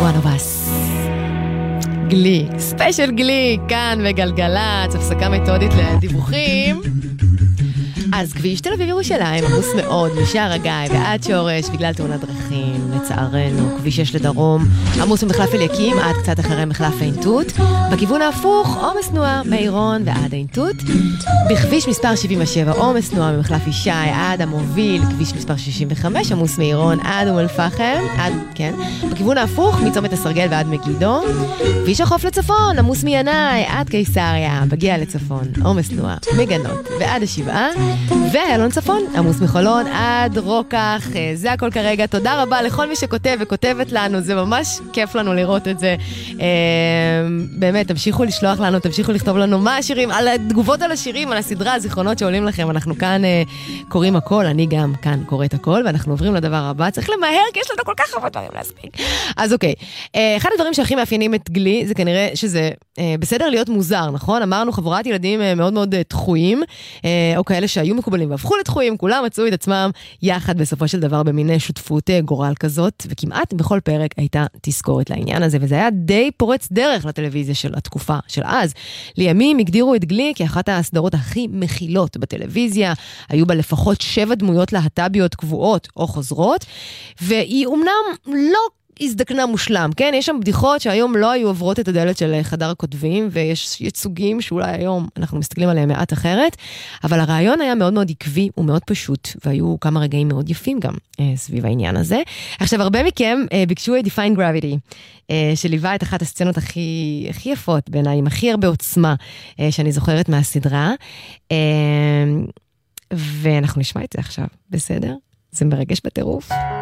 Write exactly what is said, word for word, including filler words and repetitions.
one of us. גלי, ספיישל גלי, כאן בגלגלצ, הפסקה מתודית לדיווחים. אז כביש תל אביב ירושלים עמוס מאוד משער הגיא ועד שורש בגלל תאונת דרכים, לצערנו. כביש שש לדרום עמוס ממחלף אליקים עד קצת אחרי מחלף עין תות. בכיוון ההפוך עומס תנועה מעירון ועד עין תות. בכביש מספר שבעים ושבע עומס תנועה ממחלף ישי עד המוביל. כביש מספר שישים וחמש עמוס מעירון עד אום אל-פחם, עד, כן. בכיוון ההפוך מצומת הסרגל ועד מגידו. כביש החוף לצפון עמוס מינאי עד קיסריה, בגיע לצפון עומס תנועה מגנות ועד השבעה. ואלון צפון, עמוס מחולון עד רוקח. זה הכל כרגע. תודה רבה לכל מי שכותב וכותבת לנו, זה ממש כיף לנו לראות את זה. באמת, תמשיכו לשלוח לנו, תמשיכו לכתוב לנו מה השירים, על התגובות על השירים, על הסדרה, הזיכרונות שעולים לכם. אנחנו כאן קוראים הכל, אני גם כאן קוראת הכל, ואנחנו עוברים לדבר הבא. צריך למהר, כי יש לנו כל כך הרבה דברים להספיק. אז אוקיי, אחד הדברים שהכי מאפיינים את גלי, זה כנראה שזה בסדר להיות מוזר, נכון? אמרנו חבורת ילדים מאוד מאוד דחויים, או כאלה שהיו מקובלים והפכו לדחויים, כולם מצאו את עצמם יחד בסופו של דבר במיני שותפות גורל כזאת, וכמעט בכל פרק הייתה תזכורת לעניין הזה, וזה היה די פורץ דרך לטלוויזיה של התקופה של אז. לימים הגדירו את גלי כאחת הסדרות הכי מכילות בטלוויזיה, היו בה לפחות שבע דמויות להט"ביות קבועות או חוזרות, והיא אומנם לא הזדקנה מושלם, כן? יש שם בדיחות שהיום לא היו עוברות את הדלת של חדר הכותבים, ויש ייצוגים שאולי היום אנחנו מסתכלים עליהם מעט אחרת, אבל הרעיון היה מאוד מאוד עקבי ומאוד פשוט, והיו כמה רגעים מאוד יפים גם אה, סביב העניין הזה. עכשיו, הרבה מכם אה, ביקשו את Define Gravity, אה, שליווה את אחת הסצנות הכי, הכי יפות בעיניי, עם הכי הרבה עוצמה אה, שאני זוכרת מהסדרה, אה, ואנחנו נשמע את זה עכשיו, בסדר? זה מרגש בטירוף.